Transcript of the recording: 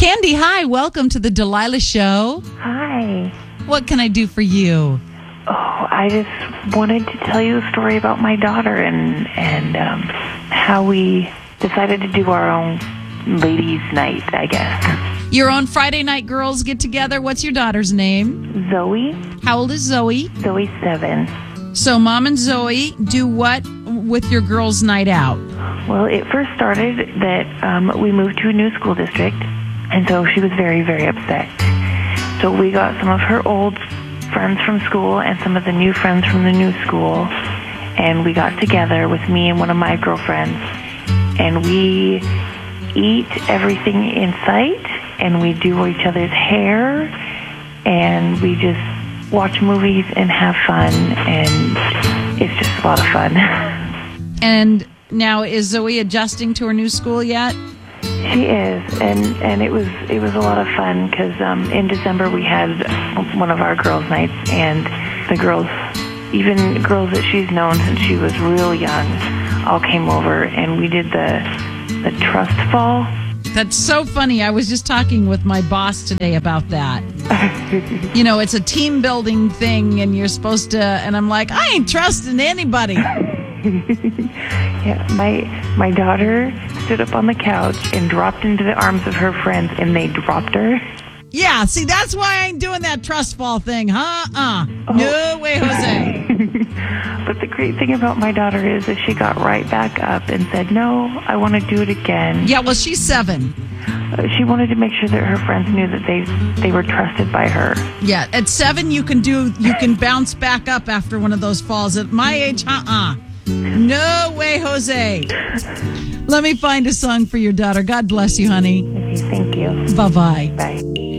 Candy, hi. Welcome to the Delilah Show. Hi. What can I do for you? Oh, I just wanted to tell you a story about my daughter and how we decided to do our own ladies' night, I guess. Your own Friday night girls get together. What's your daughter's name? Zoe. How old is Zoe? Zoe's 7. So Mom and Zoe do what with your girls' night out? Well, it first started that we moved to a new school district, and so she was very, very upset. So we got some of her old friends from school and some of the new friends from the new school, and we got together with me and one of my girlfriends, and we eat everything in sight, and we do each other's hair, and we just watch movies and have fun, and it's just a lot of fun. And now, is Zoe adjusting to her new school yet? She is, and it was a lot of fun because in December we had one of our girls' nights, and the girls, even girls that she's known since she was real young, all came over, and we did the trust fall. That's so funny. I was just talking with my boss today about that. You know, it's a team building thing, and you're supposed to, and I'm like, I ain't trusting anybody. Yeah, my daughter stood up on the couch and dropped into the arms of her friends, and they dropped her. Yeah, see, that's why I ain't doing that trust fall thing, huh? Oh. No way, Jose. But the great thing about my daughter is that she got right back up and said, no, I want to do it again. Yeah, well, she's 7. She wanted to make sure that her friends knew that they were trusted by her. Yeah, at 7, you can bounce back up after one of those falls. At my age, no way, Jose. Let me find a song for your daughter. God bless you, honey. Thank you. Bye-bye. Bye.